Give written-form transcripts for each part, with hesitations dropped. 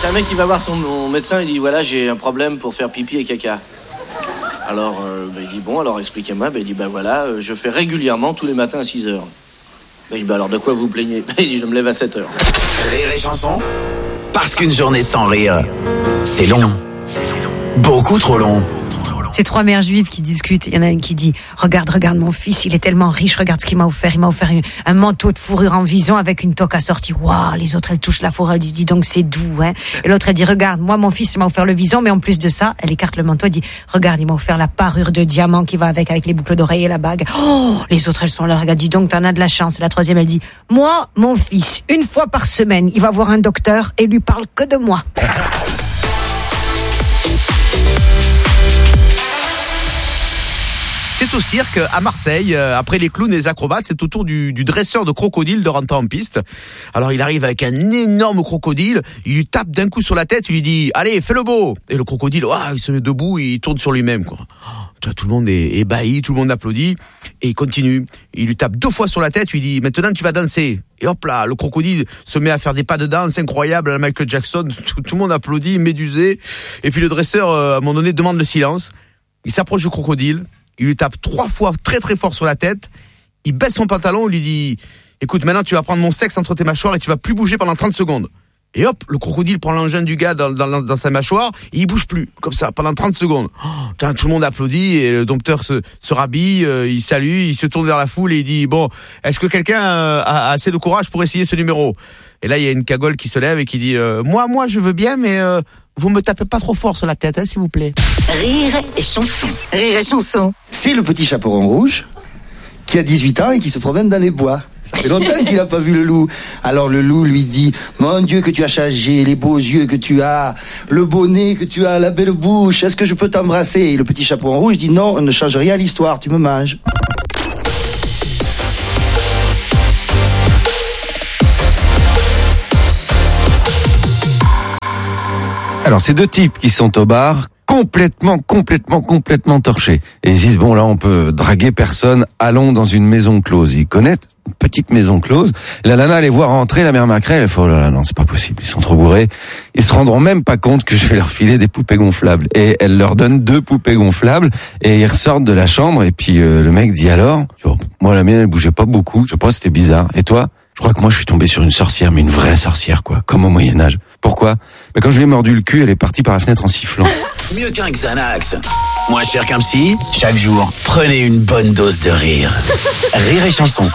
C'est un mec qui va voir mon médecin, il dit voilà, j'ai un problème pour faire pipi et caca. Alors, il dit bon, alors expliquez-moi. Il dit voilà, je fais régulièrement tous les matins à 6h. Il dit alors de quoi vous plaignez? Il dit je me lève à 7h. Rire et chanson, parce qu'une journée sans rire, c'est long. Beaucoup trop long. C'est trois mères juives qui discutent. Il y en a une qui dit regarde mon fils, il est tellement riche, regarde ce qu'il m'a offert. Il m'a offert un manteau de fourrure en vison avec une toque assortie. Waouh, les autres elles touchent la fourrure, elles disent dis donc c'est doux, hein. Et l'autre elle dit regarde, moi mon fils il m'a offert le vison, mais en plus de ça, elle écarte le manteau, elle dit regarde, il m'a offert la parure de diamant qui va avec les boucles d'oreilles et la bague. Oh, les autres elles sont là, regarde, dis donc t'en as de la chance. Et la troisième elle dit moi mon fils, une fois par semaine, il va voir un docteur et lui parle que de moi. C'est au cirque à Marseille. Après les clowns et les acrobates, c'est au tour du dresseur de crocodile de rentrer en piste. Alors il arrive avec un énorme crocodile, il lui tape d'un coup sur la tête, il lui dit « Allez, fais le beau !» Et le crocodile, il se met debout, il tourne sur lui-même, quoi. Tout le monde est ébahi, tout le monde applaudit, et il continue. Il lui tape 2 fois sur la tête, il lui dit « Maintenant tu vas danser !» Et hop là, le crocodile se met à faire des pas de danse incroyables à la Michael Jackson, tout le monde applaudit, médusé. Et puis le dresseur, à un moment donné, demande le silence. Il s'approche du crocodile, il lui tape 3 fois très très fort sur la tête, il baisse son pantalon, il lui dit « Écoute, maintenant tu vas prendre mon sexe entre tes mâchoires et tu vas plus bouger pendant 30 secondes. » Et hop, le crocodile prend l'engin du gars dans sa mâchoire et il bouge plus, comme ça, pendant 30 secondes. Tout le monde applaudit et le dompteur se rhabille, il salue, il se tourne vers la foule et il dit « Bon, est-ce que quelqu'un a assez de courage pour essayer ce numéro ?» Et là, il y a une cagole qui se lève et qui dit « Moi, je veux bien, mais vous me tapez pas trop fort sur la tête, hein, s'il vous plaît. » Rire et chanson. Rire et chanson. C'est le petit chaperon rouge qui a 18 ans et qui se promène dans les bois. Ça fait longtemps qu'il n'a pas vu le loup. Alors le loup lui dit « Mon Dieu que tu as changé, les beaux yeux que tu as, le beau nez que tu as, la belle bouche, est-ce que je peux t'embrasser ?» Et le petit chaperon rouge dit « Non, on ne change rien à l'histoire, tu me manges. » Alors, c'est 2 types qui sont au bar, complètement torchés. Et ils disent, bon, là, on peut draguer personne, allons dans une maison close. Ils connaissent une petite maison close. La nana les voit rentrer, la mère Macrel, elle fait, oh là là, non, c'est pas possible, ils sont trop bourrés. Ils se rendront même pas compte que je vais leur filer des poupées gonflables. Et elle leur donne 2 poupées gonflables, et ils ressortent de la chambre, et puis le mec dit alors, oh, moi, la mienne, elle bougeait pas beaucoup, je pense que c'était bizarre. Et toi? Je crois que moi, je suis tombé sur une sorcière, mais une vraie sorcière, quoi, comme au Moyen-Âge. Pourquoi? Mais quand je lui ai mordu le cul, elle est partie par la fenêtre en sifflant. Mieux qu'un Xanax. Moins cher qu'un psy. Chaque jour, prenez une bonne dose de rire. Rire et chanson.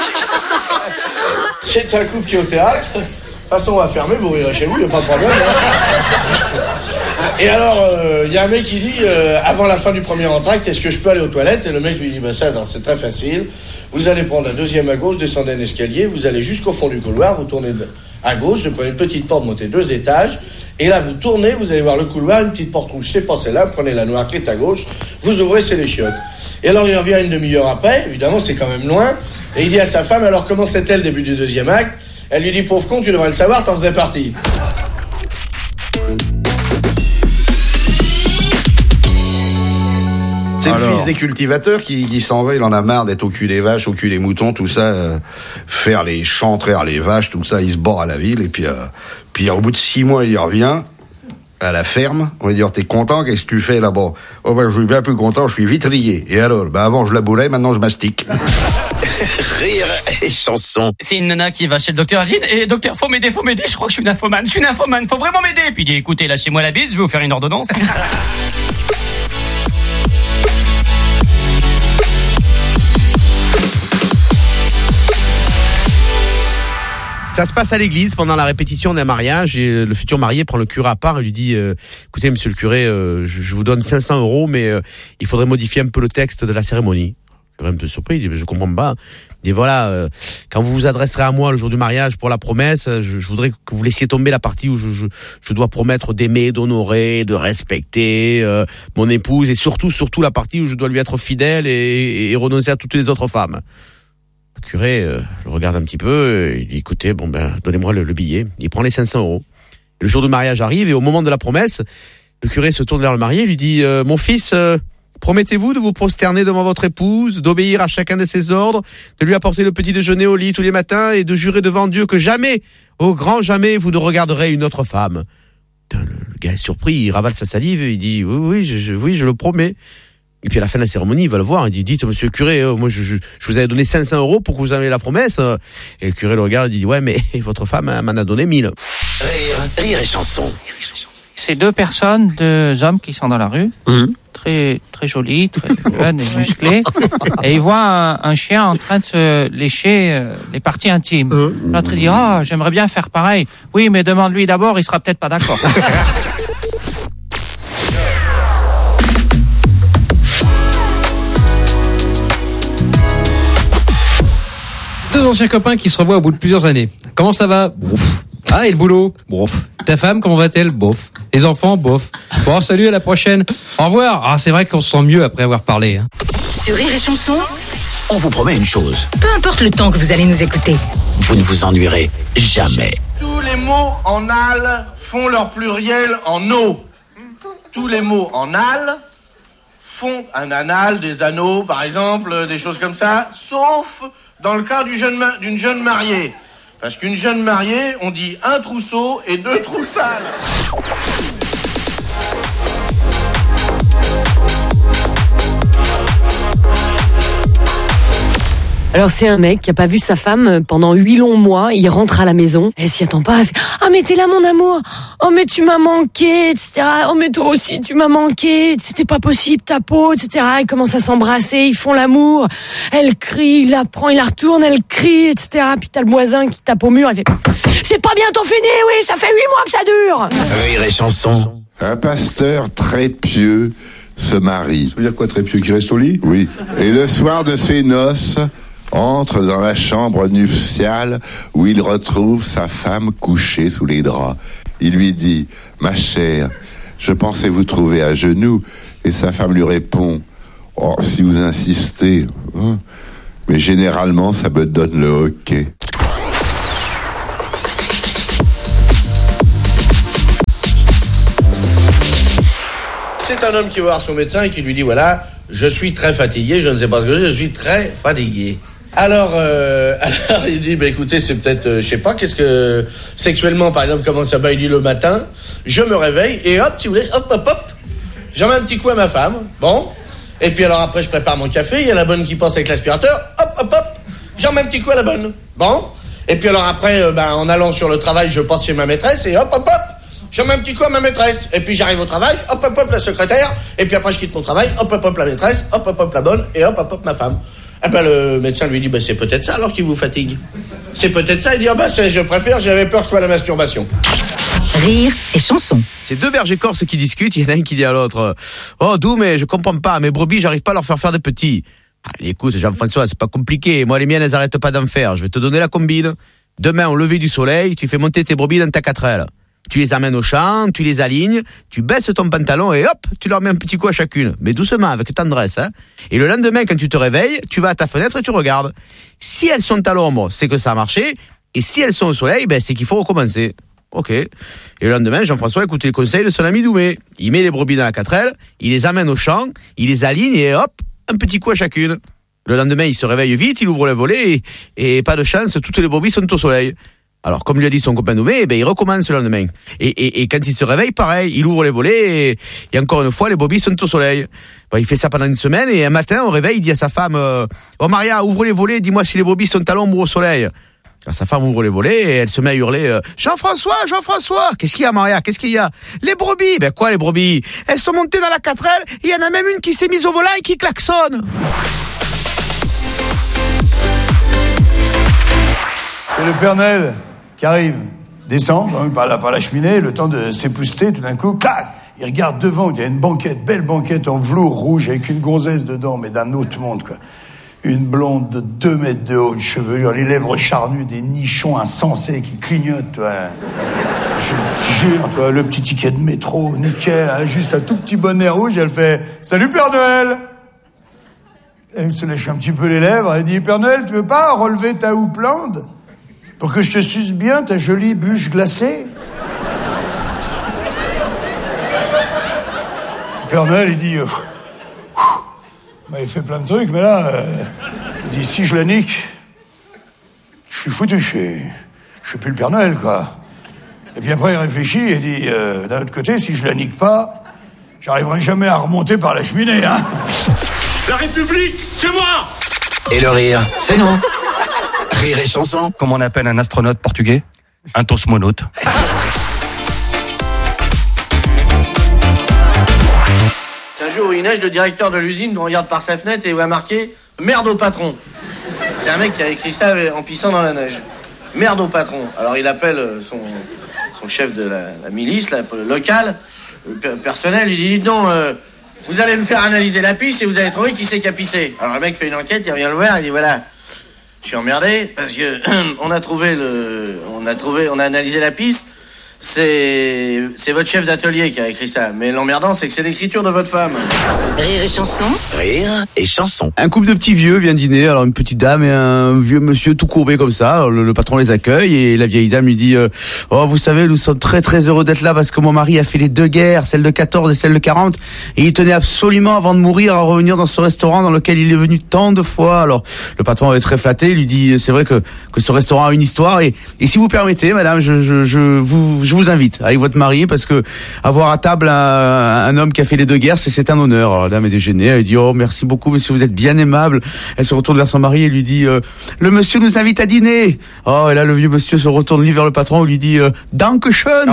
C'est un couple qui est au théâtre. De toute façon, on va fermer, vous rirez chez vous, il n'y a pas de problème. Hein. Et alors, il y a un mec qui dit, avant la fin du premier entracte, est-ce que je peux aller aux toilettes? Et le mec lui dit, ça, non, c'est très facile. Vous allez prendre la 2e à gauche, descendez un escalier, vous allez jusqu'au fond du couloir, vous tournez à gauche, vous prenez une petite porte, montez 2 étages, et là, vous tournez, vous allez voir le couloir, une petite porte rouge, c'est pas celle-là, prenez la noire qui est à gauche, vous ouvrez, c'est les chiottes. Et alors, il revient une demi-heure après, évidemment, c'est quand même loin, et il dit à sa femme, alors comment c'était le début du 2e acte? Elle lui dit, pauvre con, tu devrais le savoir, t'en faisais partie. C'est le fils des cultivateurs qui s'en va, il en a marre d'être au cul des vaches, au cul des moutons, tout ça, faire les champs, traire les vaches, tout ça, il se bord à la ville, et puis au bout de 6 mois, il revient à la ferme, on va dire, t'es content, qu'est-ce que tu fais là-bas? Oh ben, je suis bien plus content, je suis vitrier. Et alors, avant je laboulais, maintenant je mastique. Rire et chanson. C'est une nana qui va chez le docteur, elle dit, et docteur, faut m'aider, je crois que je suis nymphomane, faut vraiment m'aider. Puis il dit, écoutez, lâchez-moi la bite, je vais vous faire une ordonnance. Ça se passe à l'église pendant la répétition d'un mariage et le futur marié prend le curé à part et lui dit écoutez monsieur le curé, je vous donne 500 €, mais il faudrait modifier un peu le texte de la cérémonie. Le curé est un peu surpris, il dit je comprends pas. Il dit voilà, quand vous vous adresserez à moi le jour du mariage pour la promesse, je voudrais que vous laissiez tomber la partie où je dois promettre d'aimer, d'honorer, de respecter mon épouse, et surtout la partie où je dois lui être fidèle et renoncer à toutes les autres femmes. Le curé le regarde un petit peu, il dit écoutez, donnez-moi le billet. Il prend les 500 €. Le jour du mariage arrive et au moment de la promesse, le curé se tourne vers le marié et lui dit mon fils, promettez-vous de vous prosterner devant votre épouse, d'obéir à chacun de ses ordres, de lui apporter le petit déjeuner au lit tous les matins et de jurer devant Dieu que jamais, au grand jamais, vous ne regarderez une autre femme. Le gars est surpris, il ravale sa salive, il dit oui, je le promets. Et puis à la fin de la cérémonie, il va le voir, il dit dites monsieur le curé, moi je vous avais donné 500 € pour que vous avez la promesse. Et le curé le regarde, il dit ouais mais votre femme m'en a donné 1000. Rire et chanson. C'est deux hommes qui sont dans la rue, très très jolis, très jeunes et musclés, et ils voient un chien en train de se lécher les parties intimes. L'autre dit j'aimerais bien faire pareil. Oui, mais demande-lui d'abord, il sera peut-être pas d'accord. Deux anciens copains qui se revoient au bout de plusieurs années. Comment ça va? Bof. Ah, et le boulot? Bof. Ta femme, comment va-t-elle? Bof. Les enfants? Bof. Bon, salut, à la prochaine. Au revoir. Ah, c'est vrai qu'on se sent mieux après avoir parlé. Sur Rire et Chanson, on vous promet une chose. Peu importe le temps que vous allez nous écouter, Vous ne vous ennuierez jamais. Tous les mots en al font leur pluriel en o. Tous les mots en al font un anal, des anneaux, par exemple, des choses comme ça, sauf dans le cas d'une jeune mariée. Parce qu'une jeune mariée, on dit un trousseau et deux trous sales. Alors c'est un mec qui a pas vu sa femme pendant 8 longs mois, il rentre à la maison, elle s'y attend pas, elle fait « Ah mais t'es là mon amour, oh mais tu m'as manqué, etc. Oh mais toi aussi tu m'as manqué, c'était pas possible ta peau, etc. » Ils commencent à s'embrasser, ils font l'amour, elle crie, il la prend, il la retourne, elle crie, etc. Puis t'as le voisin qui tape au mur, il fait « C'est pas bientôt fini, oui, ça fait 8 mois que ça dure !» Rire et Chanson. Un pasteur très pieux se marie. Ça veut dire quoi, très pieux, qui reste au lit? Oui. Et le soir de ses noces, entre dans la chambre nuptiale où il retrouve sa femme couchée sous les draps. Il lui dit « Ma chère, je pensais vous trouver à genoux. » Et sa femme lui répond « Oh, si vous insistez, hein, mais généralement ça me donne le hoquet. » C'est un homme qui va voir son médecin et qui lui dit voilà, je suis très fatigué, je ne sais pas ce que je suis très fatigué. Alors il dit écoutez, c'est peut-être je sais pas, qu'est-ce que sexuellement par exemple, comment ça va? Il dit le matin, je me réveille et hop, si vous voulez, hop, j'en mets un petit coup à ma femme. Bon. Et puis alors après je prépare mon café, il y a la bonne qui passe avec l'aspirateur, hop, j'en mets un petit coup à la bonne. Bon. Et puis alors après en allant sur le travail, je passe chez ma maîtresse et hop, j'en mets un petit coup à ma maîtresse. Et puis j'arrive au travail, hop, la secrétaire. Et puis après je quitte mon travail, hop, la maîtresse, hop, la bonne, et hop, ma femme. Eh le médecin lui dit, c'est peut-être ça alors qui vous fatigue. C'est peut-être ça. Il dit, je préfère, j'avais peur que ce soit la masturbation. Rire et Chanson. C'est deux bergers corses qui discutent, il y en a un qui dit à l'autre oh Dou, mais je comprends pas, mes brebis, j'arrive pas à leur faire des petits. Allez, écoute Jean-François, c'est pas compliqué, moi les miennes elles arrêtent pas d'en faire, je vais te donner la combine. Demain au lever du soleil, tu fais monter tes brebis dans ta 4L. Tu les amènes au champ, tu les alignes, tu baisses ton pantalon et hop, tu leur mets un petit coup à chacune. Mais doucement, avec tendresse, hein. Et le lendemain, quand tu te réveilles, tu vas à ta fenêtre et tu regardes. Si elles sont à l'ombre, c'est que ça a marché. Et si elles sont au soleil, c'est qu'il faut recommencer. Ok. Et le lendemain, Jean-François écoute les conseils de son ami Doumé. Il met les brebis dans la 4L, il les amène au champ, il les aligne et hop, un petit coup à chacune. Le lendemain, il se réveille vite, il ouvre le volet et pas de chance, toutes les brebis sont au soleil. Alors, comme lui a dit son copain Doumé, il recommence le lendemain. Et quand il se réveille, pareil, il ouvre les volets et encore une fois, les brebis sont au soleil. Il fait ça pendant une semaine et un matin, au réveil, il dit à sa femme, oh Maria, ouvre les volets, dis-moi si les brebis sont à l'ombre ou au soleil. Alors, sa femme ouvre les volets et elle se met à hurler, Jean-François, qu'est-ce qu'il y a Maria, qu'est-ce qu'il y a? Les brebis, quoi les brebis? Elles sont montées dans la 4L, il y en a même une qui s'est mise au volant et qui klaxonne. C'est le Père Noël qui arrive, descend par la cheminée, le temps de s'épousseter, tout d'un coup, clac, il regarde devant, il y a une banquette, belle banquette en velours rouge avec une gonzesse dedans, mais d'un autre monde, quoi. Une blonde de 2 mètres de haut, une chevelure, les lèvres charnues, des nichons insensés qui clignotent, toi. Je jure, toi, le petit ticket de métro, nickel, hein, juste un tout petit bonnet rouge, elle fait « Salut Père Noël !» Elle se lèche un petit peu les lèvres, elle dit « Père Noël, tu veux pas relever ta houppelande pour que je te suce bien ta jolie bûche glacée ?» Père Noël, il dit « m'avait fait plein de trucs, mais là, il dit, si je la nique, je suis foutu, je suis plus le Père Noël, quoi. » Et puis après, il réfléchit et dit, d'un autre côté, si je la nique pas, j'arriverai jamais à remonter par la cheminée, hein. La République, c'est moi. Et le rire, c'est nous. Rire et chanson. Comment on appelle un astronaute portugais? Un tosmonaute. Un jour où il neige, le directeur de l'usine regarde par sa fenêtre et il voit marqué « Merde au patron ». C'est un mec qui a écrit ça en pissant dans la neige. « Merde au patron ». Alors il appelle son chef de la milice, local, personnel, il dit « Non, vous allez me faire analyser la pisse et vous allez trouver qui c'est qui a pissé ». Alors le mec fait une enquête, il revient le voir, il dit « Voilà, je suis emmerdé parce que on a analysé la pisse. C'est votre chef d'atelier qui a écrit ça. Mais l'emmerdant, c'est que c'est l'écriture de votre femme. » Rire et chanson. Rire et chanson. Un couple de petits vieux vient dîner, alors une petite dame et un vieux monsieur tout courbé comme ça. Alors le patron les accueille et la vieille dame lui dit oh, vous savez, nous sommes très très heureux d'être là parce que mon mari a fait les deux guerres, celle de 14 et celle de 40, et il tenait absolument avant de mourir à revenir dans ce restaurant dans lequel il est venu tant de fois. Alors le patron est très flatté, il lui dit c'est vrai que ce restaurant a une histoire et si vous permettez, madame, je vous invite avec votre mari parce que avoir à table un homme qui a fait les deux guerres, c'est un honneur. Alors la dame est déjeunée, elle dit oh merci beaucoup monsieur, vous êtes bien aimable. Elle se retourne vers son mari et lui dit le monsieur nous invite à dîner. Oh, et là le vieux monsieur se retourne lui vers le patron et lui dit Dankeschön.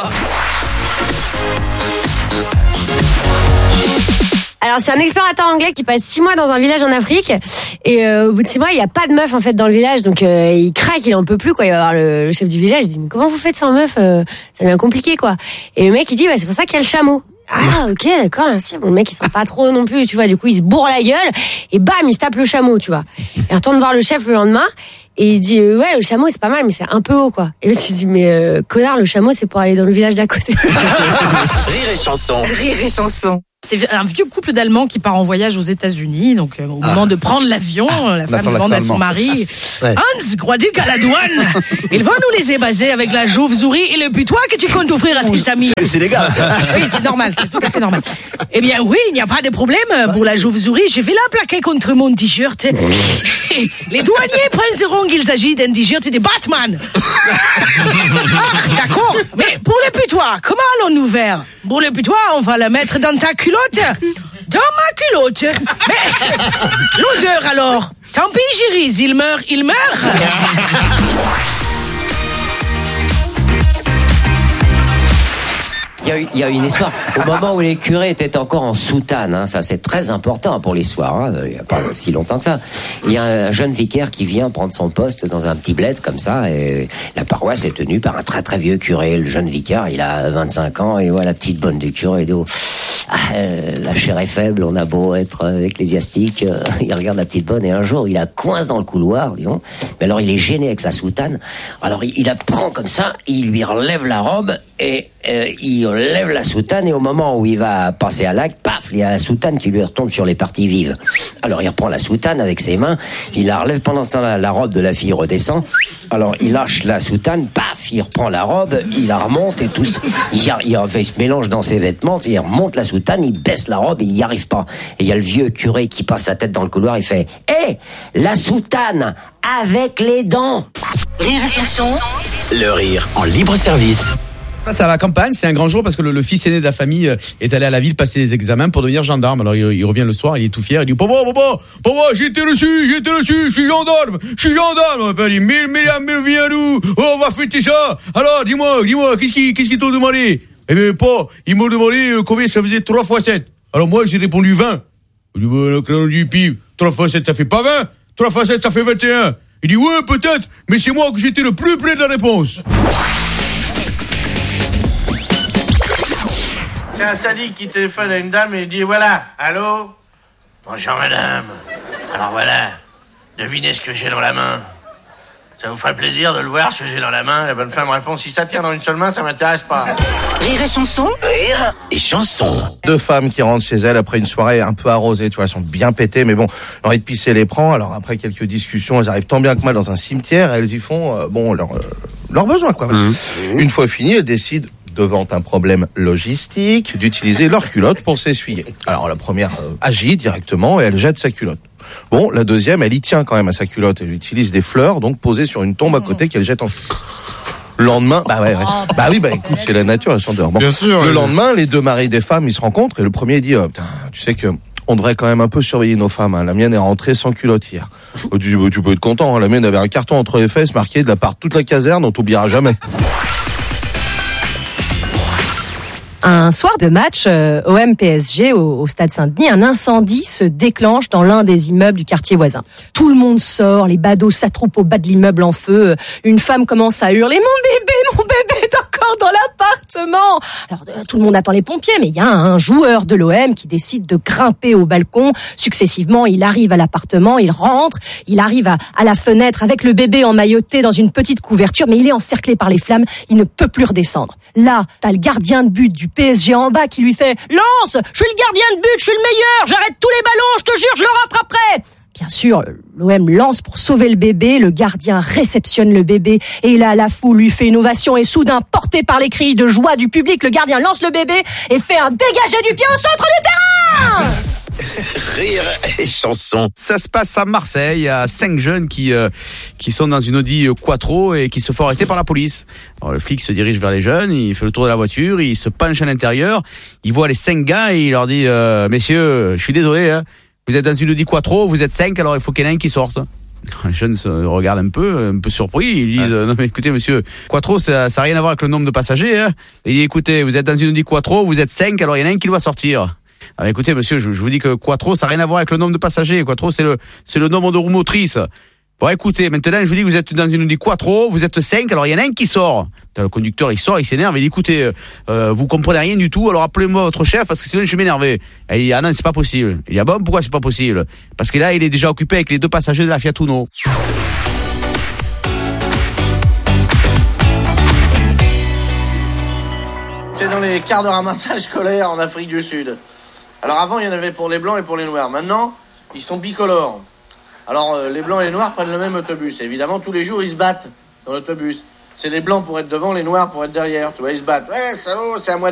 Alors c'est un explorateur anglais qui passe 6 mois dans un village en Afrique et au bout de 6 mois il y a pas de meuf en fait dans le village, donc il craque, il en peut plus quoi. Il va voir le chef du village, il dit mais comment vous faites sans meuf, ça devient compliqué quoi. Et le mec il dit c'est pour ça qu'il y a le chameau. Ah ok d'accord merci. Bon, le mec il sent pas trop non plus, tu vois, du coup il se bourre la gueule et bam il se tape le chameau, tu vois. Il retourne voir le chef le lendemain et il dit ouais le chameau c'est pas mal mais c'est un peu haut quoi. Et l'autre il dit mais connard, le chameau c'est pour aller dans le village d'à côté. Rire et chanson. Rire et chanson. C'est un vieux couple d'Allemands qui part en voyage aux États-Unis. Donc, au moment de prendre l'avion, la femme demande à son mari Hans, crois-tu qu'à la douane, ils vont nous laisser baser avec la chauve-souris et le putois que tu comptes offrir à tes amis? C'est légal. Oui, c'est normal, c'est tout à fait normal. Eh bien, oui, il n'y a pas de problème. Pour la chauve-souris, je vais la plaquer contre mon t-shirt. Les douaniers penseront qu'il s'agit d'un t-shirt de Batman. Ah, d'accord. Mais pour le putois, comment allons-nous faire? Pour le putois, on va le mettre dans ta culotte. Dans ma culotte. Mais l'odeur alors? Tant pis, Gérise, il meurt. Il y a une histoire. Au moment où les curés étaient encore en soutane, hein, ça c'est très important pour l'histoire, hein, il n'y a pas si longtemps que ça. Il y a un jeune vicaire qui vient prendre son poste dans un petit bled comme ça, et la paroisse est tenue par un très très vieux curé. Le jeune vicaire, il a 25 ans, et voit la petite bonne du curé, et dit la chair est faible, on a beau être ecclésiastique, il regarde la petite bonne, et un jour il la coince dans le couloir, disons. Mais alors il est gêné avec sa soutane, alors il la prend comme ça, il lui relève la robe, et il lève la soutane, et au moment où il va passer à l'acte, paf, il y a la soutane qui lui retombe sur les parties vives. Alors il reprend la soutane avec ses mains, il la relève, pendant ce temps-là, la robe de la fille redescend, alors il lâche la soutane, paf, il reprend la robe, il la remonte, et tout, il se mélange dans ses vêtements, il remonte la soutane, il baisse la robe, et il n'y arrive pas. Et il y a le vieux curé qui passe la tête dans le couloir, il fait « Hé, la soutane avec les dents !» Rire et chanson. Le rire en libre service. Ça à la campagne, c'est un grand jour parce que le fils aîné de la famille est allé à la ville passer des examens pour devenir gendarme. Alors il revient le soir, il est tout fier, il dit papa, j'ai été reçu, je suis gendarme. Il dit mais viens nous, on va fêter ça. Alors dis-moi, qu'est-ce qu'ils t'ont demandé? Eh bien pas, ils m'ont demandé combien ça faisait 3 x 7. Alors moi j'ai répondu 20. Je dis le crayon du pif, 3 x 7 ça fait pas 20, 3 x 7 ça fait 21. Il dit ouais peut-être, mais c'est moi que j'étais le plus près de la réponse. C'est un sadique qui téléphone à une dame et il dit voilà, allô? Bonjour madame. Alors voilà, devinez ce que j'ai dans la main. Ça vous ferait plaisir de le voir, ce que j'ai dans la main? La bonne femme répond si ça tient dans une seule main, ça m'intéresse pas. Rire et chanson. Rire et chanson. 2 femmes qui rentrent chez elles après une soirée un peu arrosée, tu vois, elles sont bien pétées, mais bon, l'envie de pisser les prend. Alors après quelques discussions, elles arrivent tant bien que mal dans un cimetière, et elles y font leurs besoins, quoi. Une fois fini, elles décident, devant un problème logistique, d'utiliser leur culotte pour s'essuyer. Alors la première agit directement et elle jette sa culotte. Bon, la deuxième, elle y tient quand même à sa culotte. Elle utilise des fleurs, donc posées sur une tombe à côté qu'elle jette en... Le lendemain, écoute, c'est la nature, elles sont dehors. Bon. Bien sûr. Le lendemain, les deux maris des femmes, ils se rencontrent et le premier dit, putain, tu sais que on devrait quand même un peu surveiller nos femmes. Hein. La mienne est rentrée sans culotte hier. Tu peux être content. Hein. La mienne avait un carton entre les fesses marqué de la part de toute la caserne, on t'oubliera jamais. Un soir de match OM-PSG au stade Saint-Denis, un incendie se déclenche dans l'un des immeubles du quartier voisin. Tout le monde sort, les badauds s'attroupent au bas de l'immeuble en feu. Une femme commence à hurler « Mon bébé est encore dans l'appartement !» Alors tout le monde attend les pompiers, mais il y a un joueur de l'OM qui décide de grimper au balcon. Successivement, il arrive à l'appartement, il rentre, il arrive à la fenêtre avec le bébé emmailloté dans une petite couverture, mais il est encerclé par les flammes, il ne peut plus redescendre. Là, t'as le gardien de but du PSG en bas qui lui fait « Lance, je suis le gardien de but, je suis le meilleur, j'arrête tous les ballons, je te jure, je le rattraperai !» Bien sûr, l'OM lance pour sauver le bébé, le gardien réceptionne le bébé et là, la foule lui fait une ovation et soudain, porté par les cris de joie du public, le gardien lance le bébé et fait un dégagé du pied au centre du terrain. Rire et chanson. Ça se passe à Marseille, il y a 5 jeunes qui sont dans une Audi Quattro et qui se font arrêter par la police. Alors, le flic se dirige vers les jeunes, il fait le tour de la voiture, il se penche à l'intérieur, il voit les 5 gars et il leur dit messieurs, je suis désolé, hein, vous êtes dans une Audi Quattro, vous êtes 5, alors il faut qu'il y en ait un qui sorte. Les jeunes se regardent un peu surpris, ils disent non mais écoutez monsieur, Quattro ça n'a rien à voir avec le nombre de passagers, hein. Et il dit écoutez, vous êtes dans une Audi Quattro, vous êtes 5, alors il y en a un qui doit sortir. Alors écoutez monsieur, je vous dis que Quattro ça n'a rien à voir avec le nombre de passagers, Quattro c'est le nombre de roues motrices. Bon écoutez, maintenant je vous dis que vous êtes dans une Audi Quattro, vous êtes 5, alors il y en a un qui sort. Le conducteur il sort, il s'énerve, il dit écoutez, vous comprenez rien du tout, alors appelez-moi votre chef parce que sinon je vais m'énerver. Et il dit ah non c'est pas possible. Il dit ah bon pourquoi c'est pas possible? Parce que là il est déjà occupé avec les 2 passagers de la Fiat Uno. C'est dans les quarts de ramassage scolaire en Afrique du Sud. Alors avant il y en avait pour les blancs et pour les noirs, maintenant ils sont bicolores. Alors, les blancs et les noirs prennent le même autobus. Et évidemment, tous les jours, ils se battent dans l'autobus. C'est les blancs pour être devant, les noirs pour être derrière. Tu vois, ils se battent. Ouais, salaud, c'est à moi